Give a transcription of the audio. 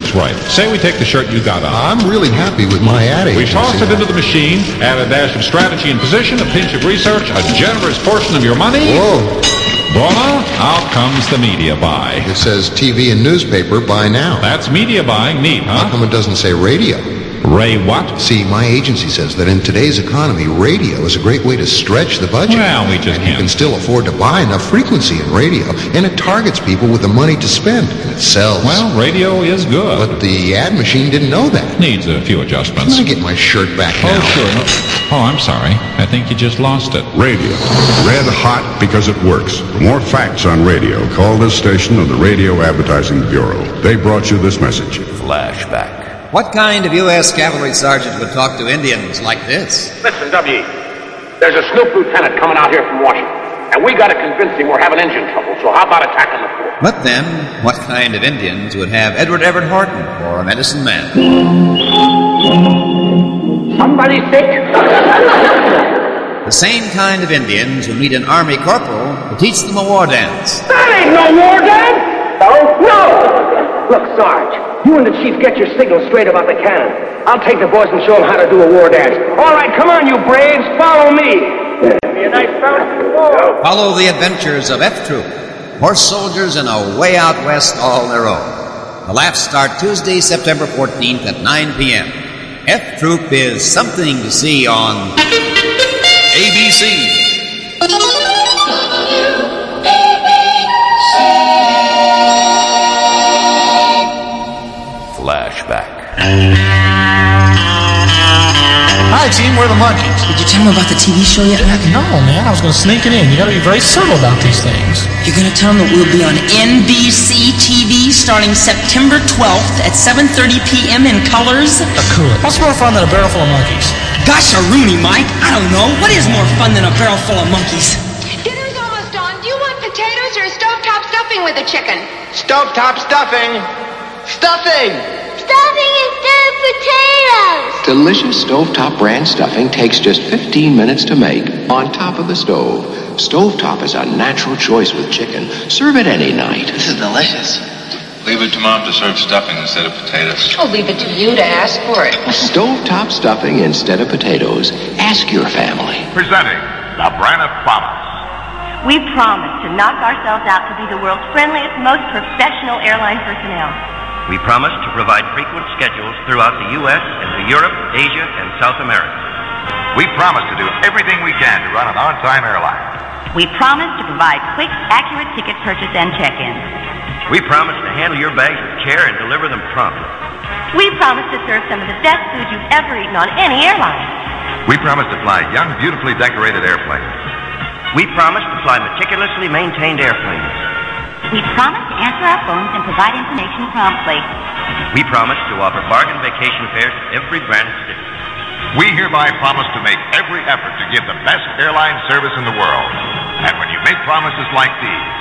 That's right. Say we take the shirt you got on. I'm really happy with my ad We agency. toss it into the machine, add a dash of strategy and position, a pinch of research, a generous portion of your money. Whoa. Voila, out comes the media buy. It says TV and newspaper, buy now. That's media buying neat, How huh? come it doesn't say radio? Ray what? See, my agency says that in today's economy, radio is a great way to stretch the budget. Well, we just and you can't. can still afford to buy enough frequency in radio, and it targets people with the money to spend, and it sells. Well, radio is good. But the ad machine didn't know that. Needs a few adjustments. Can I get my shirt back now? Oh, sure. No. Oh, I'm sorry. I think you just lost it. Radio. Red hot because it works. For more facts on radio, call this station of the Radio Advertising Bureau. They brought you this message. Flashback. What kind of U.S. cavalry sergeant would talk to Indians like this? Listen, W. There's a snoop lieutenant coming out here from Washington, and we got to convince him we're having engine trouble, so how about attacking the fort? But then, what kind of Indians would have Edward Everett Horton for a medicine man? Somebody sick? The same kind of Indians who need an army corporal to teach them a war dance. That ain't no war dance! No! Look, Sarge. You and the chief get your signal straight about the cannon. I'll take the boys and show them how to do a war dance. All right, come on, you braves. Follow me. Be a nice bounce. Follow the adventures of F Troop, horse soldiers in a way out west all their own. The laughs start Tuesday, September 14th at 9 p.m. F Troop is something to see on ABC. Flashback. Hi, team. We're the Monkees. Did you tell them about the TV show yet, Mac? No, man. I was going to sneak it in. You got to be very subtle about these things. You're going to tell them that we'll be on NBC TV starting September 12th at 7:30 p.m. in colors? Cool. What's more fun than a barrel full of monkeys? Gosh, a Rooney, Mike. I don't know. What is more fun than a barrel full of monkeys? Dinner's almost on. Do you want potatoes or stovetop stuffing with the chicken? Stovetop stuffing. Stuffing! Stuffing instead of potatoes! Delicious stovetop brand stuffing takes just 15 minutes to make on top of the stove. Stovetop is a natural choice with chicken. Serve it any night. This is delicious. Leave it to Mom to serve stuffing instead of potatoes. I'll leave it to you to ask for it. Stovetop stuffing instead of potatoes. Ask your family. Presenting the Branna Promise. We promise to knock ourselves out to be the world's friendliest, most professional airline personnel. We promise to provide frequent schedules throughout the U.S. and to Europe, Asia, and South America. We promise to do everything we can to run an on-time airline. We promise to provide quick, accurate ticket purchase and check-in. We promise to handle your bags with care and deliver them promptly. We promise to serve some of the best food you've ever eaten on any airline. We promise to fly young, beautifully decorated airplanes. We promise to fly meticulously maintained airplanes. We promise to answer our phones and provide information promptly. We promise to offer bargain vacation fares to every brand city. We hereby promise to make every effort to give the best airline service in the world. And when you make promises like these,